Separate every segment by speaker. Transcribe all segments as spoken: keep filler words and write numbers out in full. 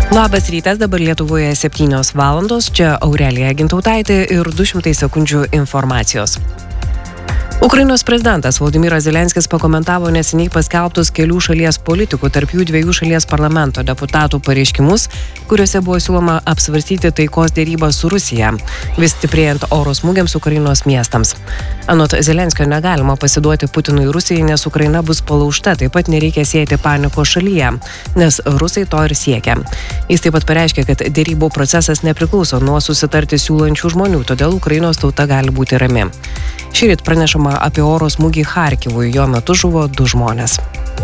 Speaker 1: Labas rytas, dabar Lietuvoje septynios valandos, čia Aurelija Gintautaitė ir du šimtai sekundžių informacijos. Ukrainos prezidentas Volodymyras Zelenskis pakomentavo neseniai paskelbtus kelių šalies politikų, tarp jų dviejų šalies parlamento deputatų pareiškimus, kuriuose buvo siūloma apsvarstyti taikos dėrybas su Rusija, vis stiprėjant oro smūgiams Ukrainos miestams. Anot Zelenskio negalima pasiduoti Putinui Rusijai, nes Ukraina bus palaužta, taip pat nereikia sieti panikos šalyje, nes Rusai to ir siekia. Jis taip pat pareiškė, kad dėrybų procesas nepriklauso nuo susitarti siūlančių žmonių, todėl Ukrainos tauta gali būti rami. Šįryt pranešama apie oro smūgį Charkivui, jo metu žuvo du žmonės.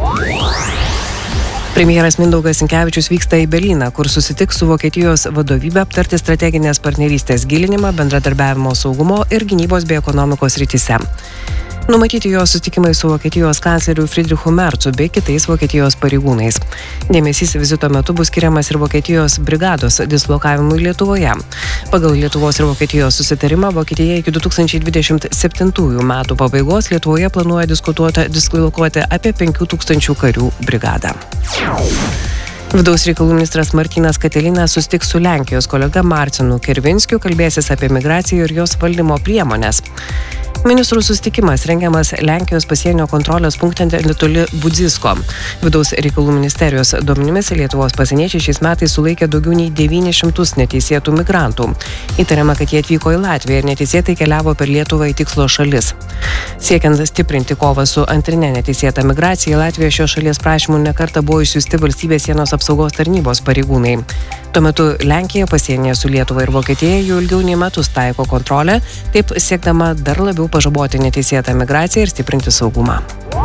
Speaker 1: Premjeras Mindaugas Sinkevičius vyksta į Berlyną, kur susitiks su Vokietijos vadovybe aptarti strateginės partnerystės gilinimą, bendradarbiavimo saugumo ir gynybos bei ekonomikos srityse. Numatyti jo susitikimai su Vokietijos kancleriu Friedrichu Merzu bei kitais Vokietijos pareigūnais. Dėmesys vizito metu bus skiriamas ir Vokietijos brigados dislokavimui Lietuvoje. Pagal Lietuvos ir Vokietijos susitarimą Vokietija iki du tūkstančiai dvidešimt septintųjų metų pabaigos Lietuvoje planuoja dislokuoti apie penkių tūkstančių karių brigadą. Vidaus reikalų ministras Martynas Katilinas susitiks su Lenkijos kolega Marcinu Kervinskiu, kalbėsis apie migraciją ir jos valdymo priemonės. Ministrų susitikimas rengiamas Lenkijos pasienio kontrolės punkte netoli Budzisko. Vidaus reikalų ministerijos duomenimis Lietuvos pasieniečiai šiais metais sulaikė daugiau nei devynis šimtus neteisėtų migrantų. Įtariama, kad jie atvyko į Latviją ir neteisėtai keliavo per Lietuvą į tikslo šalis. Siekiant stiprinti kovą su antrinė neteisėta migracija, Latvija šios šalies prašymų nekartą buvo išsiųsti valstybės sienos apsaugos tarnybos pareigūnai. Tuo metu Lenkija pasienyje su Lietuva ir Vokietija jau ilgiau nei metus taiko kontrolę, taip siekdama dar labiau pažaboti neteisėtą migraciją ir stiprinti saugumą.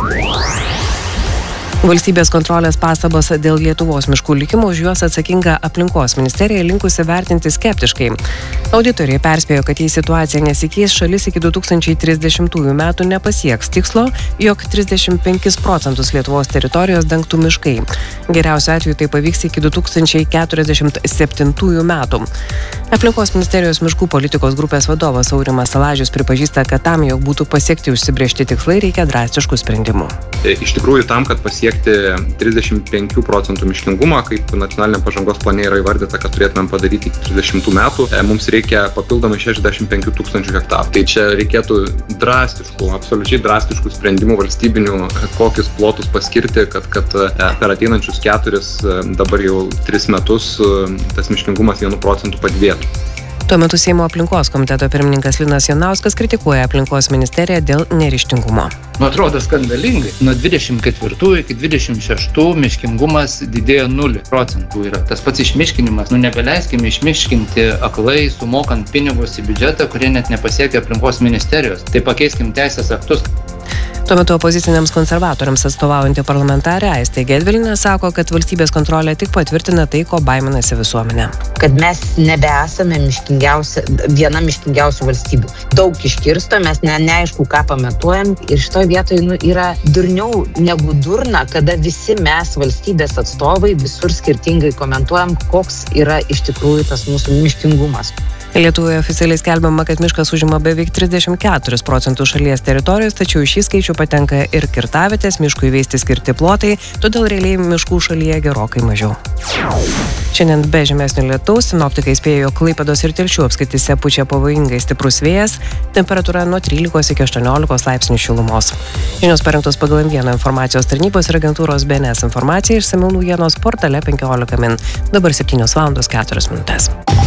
Speaker 1: Valstybės kontrolės pastabos dėl Lietuvos miškų likimo už juos atsakinga aplinkos ministerija linkusi vertinti skeptiškai. Auditoriai perspėjo, kad jei situacija nesikeis, šalis iki du tūkstančiai trisdešimtųjų metų nepasieks tikslo, jog trisdešimt penkis procentus Lietuvos teritorijos dengtų miškai. Geriausiu atveju tai pavyks iki du tūkstančiai keturiasdešimt septintųjų metų. Aplinkos ministerijos miškų politikos grupės vadovas Aurimas Salažius pripažįsta, kad tam, jog būtų pasiekti užsibrėžti tikslai, reikia drastiškų sprendimų.
Speaker 2: Iš tikrųjų, tam, kad pasiekti trisdešimt penkių procentų miškingumą, kaip nacionalinė pažangos plane yra įvardyta, kad turėtumėm padaryti iki trisdešimtų metų, mums reikia papildomai šešiasdešimt penkių tūkstančių hektarų. Tai čia reikėtų drastiškų, absoliučiai drastiškų sprendimų valstybinių, kokius plotus paskirti, kad, kad per ateinančius keturis, dabar jau tris metus tas miškingumas vienu procentu padidėtų.
Speaker 1: Tuo metu Seimo aplinkos komiteto pirmininkas Linas Jonauskas kritikuoja aplinkos ministeriją dėl neryžtingumo.
Speaker 3: Nu, atrodo skandalingai. Nuo dvidešimt ketvirtų iki dvidešimt šeštų miškingumas didėjo nulį procentų. Yra tas pats išmiškinimas. Nu, nebeleiskime išmiškinti aklai, sumokant pinigus į biudžetą, kurie net nepasiekia aplinkos ministerijos. Tai pakeiskim teisės aktus.
Speaker 1: Tuo metu opoziciniams konservatoriams atstovaujantį parlamentarę Aistė Gedvilienė sako, kad valstybės kontrolė tik patvirtina tai, ko baiminasi visuomenė.
Speaker 4: Kad mes nebesame miškingiausia, viena miškingiausių valstybių. Daug iškirsto, mes ne, neaišku, ką pamatuojam ir šitoje vietoje nu, yra durniau negu durna, kada visi mes valstybės atstovai visur skirtingai komentuojam, koks yra iš tikrųjų tas mūsų miškingumas.
Speaker 1: Lietuvoje oficialiai skelbiama, kad miškas užima beveik trisdešimt keturis procentus šalies teritorijos, tačiau į šį skaičių patenka ir kirtavietės, miškui veisti skirti plotai, todėl realiai miškų šalyje gerokai mažiau. Šiandien be žemesnio lietaus sinoptikai spėjo, Klaipėdos ir Telšių apskrityse pučia pavojingai stiprus vėjas, temperatūra nuo trylikos iki aštuoniolikos laipsnių šilumos. Žinios parengtos pagal M vieną informacijos tarnybos ir agentūros B N S informacija, išsamiau naujienos portale penkiolika min. Dabar septynios valandos keturios minutės.